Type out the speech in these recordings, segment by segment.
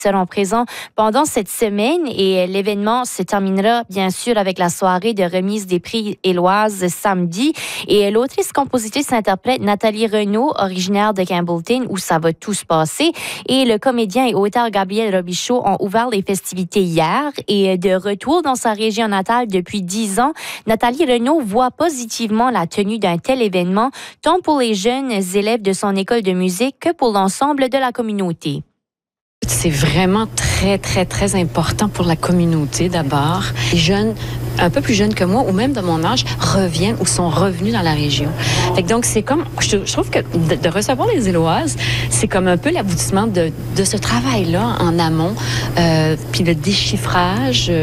seront présents pendant cette semaine et l'événement se terminera bien sûr avec la soirée de remise des prix Éloise samedi. Et l'autrice, compositrice, interprète Nathalie Renaud, originaire de Campbellton, où ça va tout se passer, et le comédien et auteur Gabriel Robichaud ont ouvert les festivités hier. Et de retour dans sa région natale depuis 10 ans, Nathalie Renaud voit positivement la tenue d'un tel événement, tant pour les jeunes élèves de son école de musique que pour l'ensemble de la communauté. C'est vraiment très, très, très important pour la communauté d'abord. Les jeunes, un peu plus jeunes que moi, ou même de mon âge, reviennent ou sont revenus dans la région. Fait que donc, c'est comme, je trouve que de recevoir les Éloises, c'est comme un peu l'aboutissement de ce travail-là en amont, puis le déchiffrage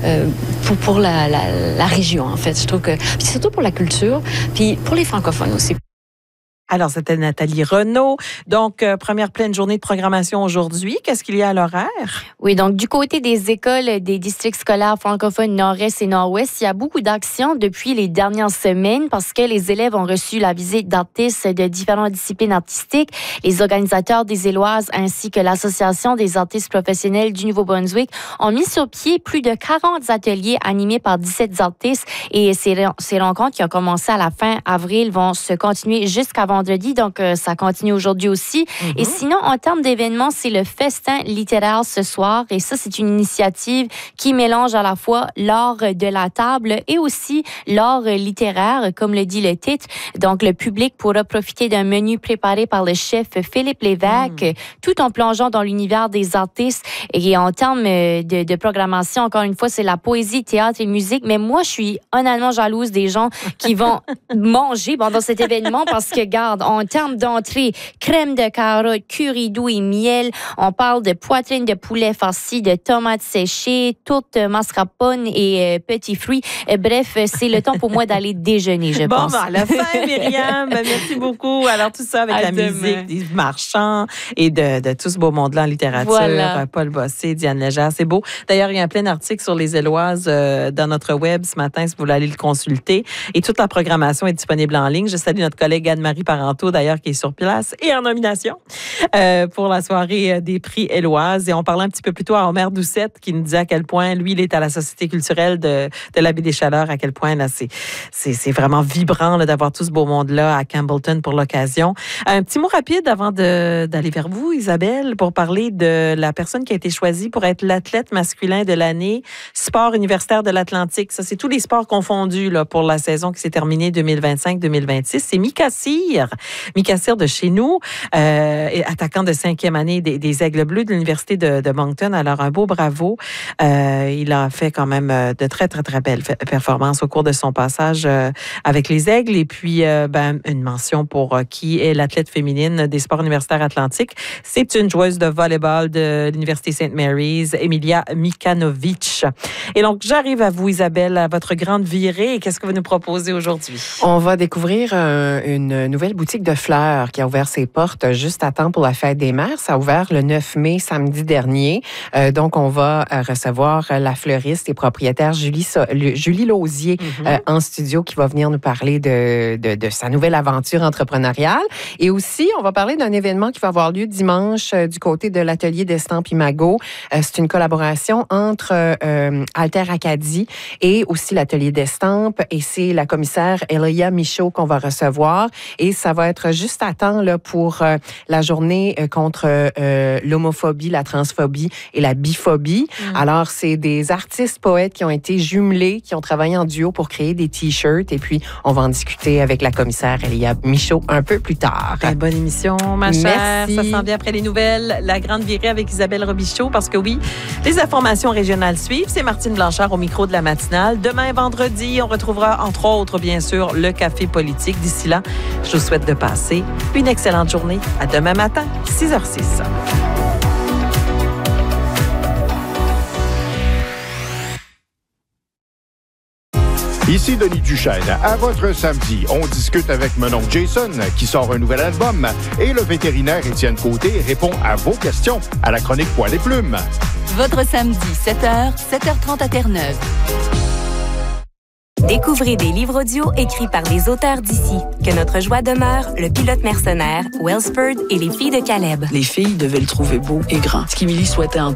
pour la région, en fait. Je trouve que, puis surtout pour la culture, puis pour les francophones aussi. Alors, c'était Nathalie Renaud. Donc, première pleine journée de programmation aujourd'hui. Qu'est-ce qu'il y a à l'horaire? Oui, donc du côté des écoles des districts scolaires francophones Nord-Est et Nord-Ouest, il y a beaucoup d'actions depuis les dernières semaines parce que les élèves ont reçu la visite d'artistes de différentes disciplines artistiques. Les organisateurs des Éloises ainsi que l'Association des artistes professionnels du Nouveau-Brunswick ont mis sur pied plus de 40 ateliers animés par 17 artistes et ces rencontres qui ont commencé à la fin avril vont se continuer jusqu'à vendredi, donc ça continue aujourd'hui aussi. Mm-hmm. Et sinon, en termes d'événements, c'est le festin littéraire ce soir. Et ça, c'est une initiative qui mélange à la fois l'art de la table et aussi l'art littéraire, comme le dit le titre. Donc, le public pourra profiter d'un menu préparé par le chef Philippe Lévesque, tout en plongeant dans l'univers des artistes. Et en termes de programmation, encore une fois, c'est la poésie, théâtre et musique. Mais moi, je suis honnêtement jalouse des gens qui vont manger pendant cet événement parce que, en termes d'entrée, crème de carotte, curry doux et miel. On parle de poitrine de poulet farcie, de tomates séchées, tourte mascarpone et petits fruits. Bref, c'est le temps pour moi d'aller déjeuner, je pense. Bon, à la fin, Myriam, merci beaucoup. Alors, tout ça avec musique des marchands et de tout ce beau monde-là en littérature. Voilà. Paul Bossé, Diane Légère, c'est beau. D'ailleurs, il y a plein d'articles sur les Éloises dans notre web ce matin, si vous voulez aller le consulter. Et toute la programmation est disponible en ligne. Je salue notre collègue Anne-Marie Parenteau, d'ailleurs, qui est sur place et en nomination pour la soirée des prix Éloises. Et on parlait un petit peu plus tôt à Omer Doucette, qui nous disait à quel point, lui, il est à la Société culturelle de la Baie des Chaleurs, à quel point là, c'est vraiment vibrant là, d'avoir tout ce beau monde-là à Campbellton pour l'occasion. Un petit mot rapide avant d'aller vers vous, Isabelle, pour parler de la personne qui a été choisie pour être l'athlète masculin de l'année, sport universitaire de l'Atlantique. Ça, c'est tous les sports confondus là, pour la saison qui s'est terminée 2025-2026. C'est Mika Cyr. Mika Cyr de chez nous, attaquant de 5e année des Aigles Bleus de l'Université de Moncton. Alors, un beau bravo. Il a fait quand même de très, très, très belles performances au cours de son passage avec les Aigles. Et puis, une mention pour qui est l'athlète féminine des sports universitaires atlantiques. C'est une joueuse de volleyball de l'Université St. Mary's, Emilia Mikanovic. Et donc, j'arrive à vous, Isabelle, à votre grande virée. Et qu'est-ce que vous nous proposez aujourd'hui? On va découvrir une nouvelle boutique de fleurs qui a ouvert ses portes juste à temps pour la fête des mères. Ça a ouvert le 9 mai, samedi dernier. Donc, on va recevoir la fleuriste et propriétaire Julie Lausier en studio qui va venir nous parler de sa nouvelle aventure entrepreneuriale. Et aussi, on va parler d'un événement qui va avoir lieu dimanche du côté de l'atelier d'Estampes Imago. C'est une collaboration entre Alter Acadie et aussi l'atelier d'Estampes. Et c'est la commissaire Elia Michaud qu'on va recevoir. Et ça va être juste à temps là, pour la journée contre l'homophobie, la transphobie et la biphobie. Alors, c'est des artistes poètes qui ont été jumelés, qui ont travaillé en duo pour créer des T-shirts. Et puis, on va en discuter avec la commissaire Elia Michaud un peu plus tard. Très bonne émission, ma chère. Merci. Ça s'en vient après les nouvelles. La grande virée avec Isabelle Robichaud, parce que oui, les informations régionales suivent. C'est Martine Blanchard au micro de la matinale. Demain, vendredi, on retrouvera, entre autres, bien sûr, le Café politique. D'ici là, je vous souhaite de passer une excellente journée. À demain matin, 6h06. Ici Denis Duchesne. À votre samedi, on discute avec mon oncle Jason qui sort un nouvel album et le vétérinaire Étienne Côté répond à vos questions à la chronique Poil et Plumes. Votre samedi, 7h, 7h30 à Terre-Neuve. Découvrez des livres audio écrits par des auteurs d'ici. Que notre joie demeure, Le pilote mercenaire, Wellsford et Les filles de Caleb. Les filles devaient le trouver beau et grand. Ce qu'Émilie souhaitait